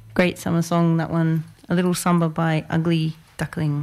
Great summer song, that one. A Little Samba by Ugly Duckling.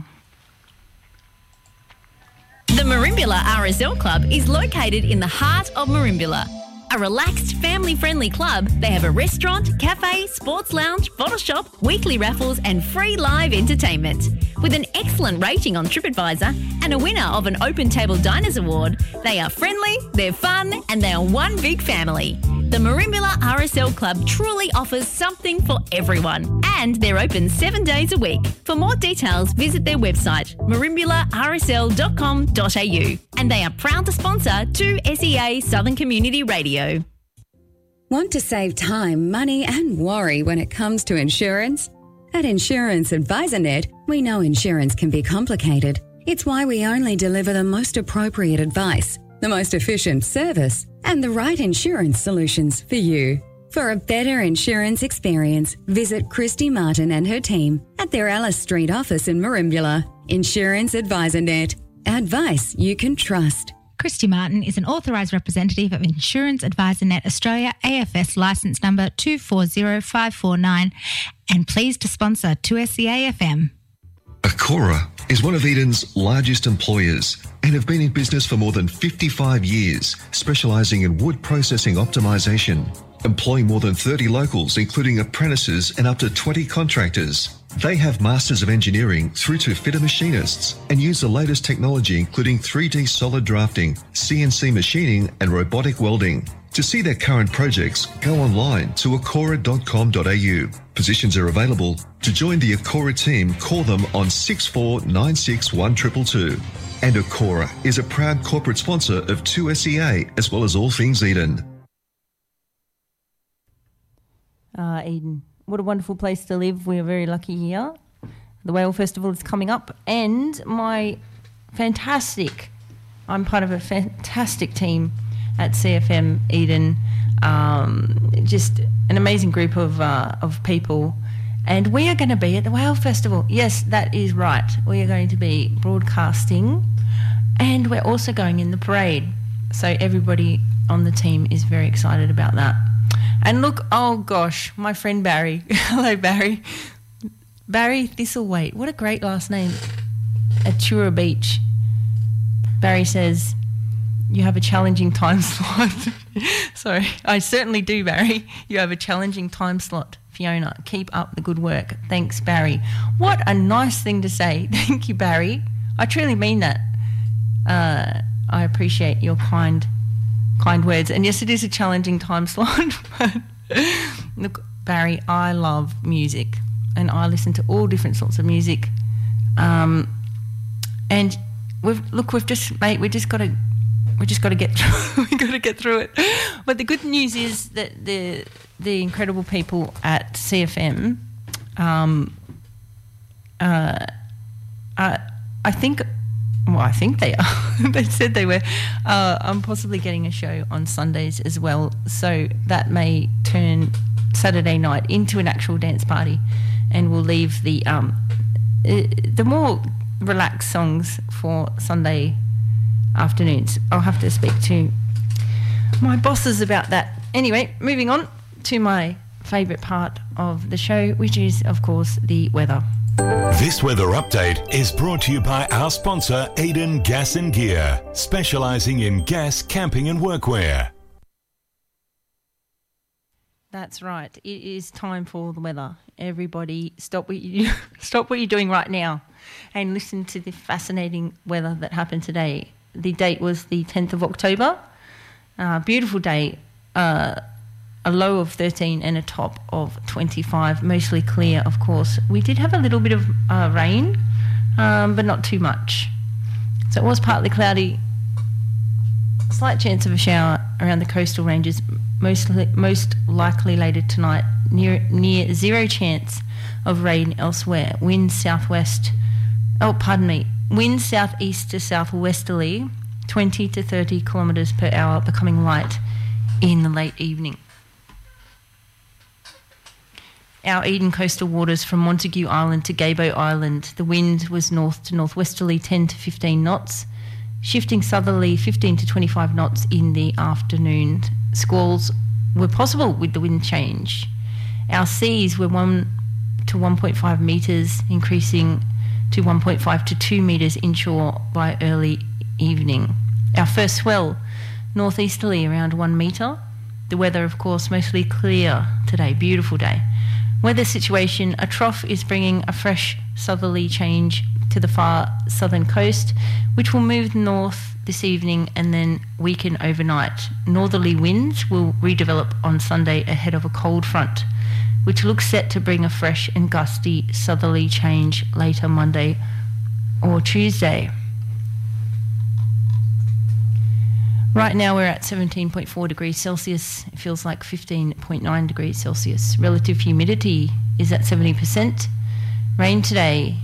The Merimbula RSL Club is located in the heart of Merimbula. A relaxed, family-friendly club, they have a restaurant, cafe, sports lounge, bottle shop, weekly raffles and free live entertainment. With an excellent rating on TripAdvisor and a winner of an Open Table Diners Award, they are friendly, they're fun and they are one big family. The Merimbula RSL Club truly offers something for everyone and they're open 7 days a week. For more details, visit their website merimbularsl.com.au and they are proud to sponsor 2SEA Southern Community Radio. Want to save time, money and worry when it comes to insurance? At Insurance AdvisorNet, we know insurance can be complicated. It's why we only deliver the most appropriate advice, the most efficient service, and the right insurance solutions for you. For a better insurance experience, visit Christy Martin and her team at their Alice Street office in Merimbula. Insurance AdvisorNet. Advice you can trust. Christy Martin is an authorised representative of Insurance AdvisorNet Australia, AFS licence number 240549, and pleased to sponsor 2SEA FM. Acora is one of Eden's largest employers and have been in business for more than 55 years, specialising in wood processing optimisation, employing more than 30 locals, including apprentices and up to 20 contractors. They have Masters of Engineering through to fitter machinists and use the latest technology including 3D solid drafting, CNC machining and robotic welding. To see their current projects, go online to acora.com.au. Positions are available. To join the Acora team, call them on 64961222. And Acora is a proud corporate sponsor of 2SEA as well as all things Eden. Eden. What a wonderful place to live. We are very lucky here. The Whale Festival is coming up and I'm part of a fantastic team at CFM Eden. Just an amazing group of people. And we are going to be at the Whale Festival. Yes, that is right. We are going to be broadcasting and we're also going in the parade. So everybody on the team is very excited about that. And look, oh gosh, my friend Barry. Hello, Barry. Barry Thistlethwaite. What a great last name. At Tura Beach. Barry says, you have a challenging time slot. Sorry, I certainly do, Barry. You have a challenging time slot. Fiona, keep up the good work. Thanks, Barry. What a nice thing to say. Thank you, Barry. I truly mean that. I appreciate your kind words. And yes, it is a challenging time slot. But look, Barry, I love music and I listen to all different sorts of music. And we've just got to get through. We got to get through it. But the good news is that the incredible people at CFM, I think they are. They said they were. I'm possibly getting a show on Sundays as well, so that may turn Saturday night into an actual dance party, and we'll leave the more relaxed songs for Sunday afternoons. I'll have to speak to my bosses about that. Anyway, moving on to my favourite part of the show, which is, of course, the weather. This weather update is brought to you by our sponsor, Eden Gas and Gear, specialising in gas, camping and workwear. That's right. It is time for the weather. Everybody, stop what you're doing right now and listen to the fascinating weather that happened today. The date was the 10th of October. Beautiful day. A low of 13 and a top of 25, mostly clear, of course. We did have a little bit of rain, but not too much. So it was partly cloudy. Slight chance of a shower around the coastal ranges, most likely later tonight. Near zero chance of rain elsewhere. Wind southeast to southwesterly, 20 to 30 kilometres per hour, becoming light in the late evening. Our Eden coastal waters from Montague Island to Gaybo Island, the wind was north to northwesterly 10 to 15 knots, shifting southerly 15 to 25 knots in the afternoon. Squalls were possible with the wind change. Our seas were 1 to 1.5 metres, increasing to 1.5 to 2 metres inshore by early evening. Our first swell, northeasterly around 1 metre. The weather, of course, mostly clear today, beautiful day. Weather situation, a trough is bringing a fresh southerly change to the far southern coast, which will move north this evening and then weaken overnight. Northerly winds will redevelop on Sunday ahead of a cold front, which looks set to bring a fresh and gusty southerly change later Monday or Tuesday. Right now we're at 17.4 degrees Celsius. It feels like 15.9 degrees Celsius. Relative humidity is at 70%. Rain today,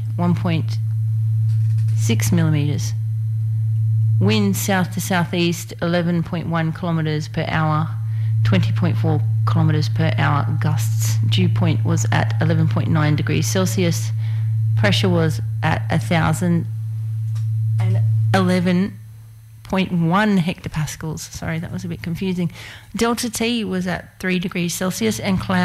1.6 millimetres. Wind south to southeast, 11.1 kilometres per hour, 20.4 kilometres per hour gusts. Dew point was at 11.9 degrees Celsius. Pressure was at 1,011.1 hectopascals. Sorry, that was a bit confusing. Delta T was at 3 degrees Celsius and cloud